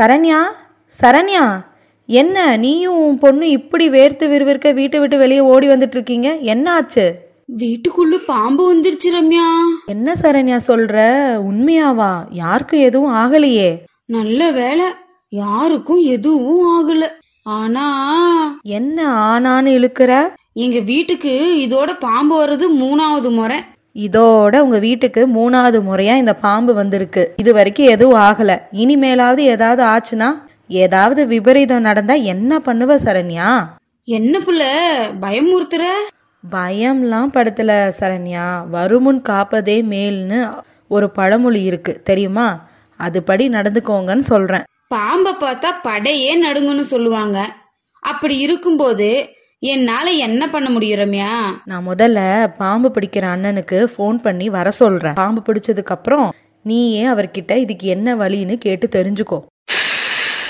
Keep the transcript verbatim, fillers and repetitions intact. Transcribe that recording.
சரண்யா, சரண்யா, என்ன நீயும் உன் பொண்ணு இப்படி வேர்த்து விறுவிறுக்க வீட்டை விட்டு வெளியே ஓடி வந்துட்டு இருக்கீங்க? என்ன ஆச்சு? வீட்டுக்குள்ள பாம்பு வந்துருச்சு ரம்யா. என்ன சரண்யா சொல்ற? உண்மையாவா? யாருக்கு எதுவும் ஆகலையே? நல்ல வேலை, யாருக்கும் எதுவும் ஆகல. ஆனா என்ன ஆனான்னு இழுக்கிற? எங்க வீட்டுக்கு இதோட பாம்பு வர்றது மூணாவது முறை. இதோட உங்க வீட்டுக்கு மூணாவது முறையா இந்த பாம்பு வந்திருக்கு. இது வரைக்கும் எதுவும் ஆகல. இனிமேலாவது ஏதாவது ஆச்சுன்னா, ஏதாவது விபரீதம் நடந்தா என்ன பண்ணுவ சரண்யா? என்ன புள்ள பயமுறுத்துற? பயம்லாம் படுத்தல சரண்யா. வருமுன் காப்பதே மேல்னு ஒரு பழமொழி இருக்கு தெரியுமா? அதுபடி நடந்துக்கோங்கன்னு சொல்றேன். பாம்பை பார்த்தா படையே நடுங்குன்னு சொல்லுவாங்க. அப்படி இருக்கும்போது என்னால என்ன பண்ண முடியும் ரம்யா? நான் முதல்ல பாம்பு பிடிக்கிற அண்ணனுக்கு ஃபோன் பண்ணி வர சொல்றேன். பாம்பு பிடிச்சதுக்கு அப்புறம் நீயே அவர்கிட்ட இதுக்கு என்ன வழின்னு கேட்டு தெரிஞ்சுக்கோ.